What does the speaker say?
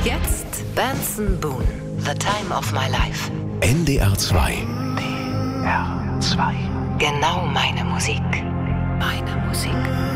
Jetzt Benson Boone, The Time of My Life. NDR 2. NDR 2. Genau meine Musik. Meine Musik.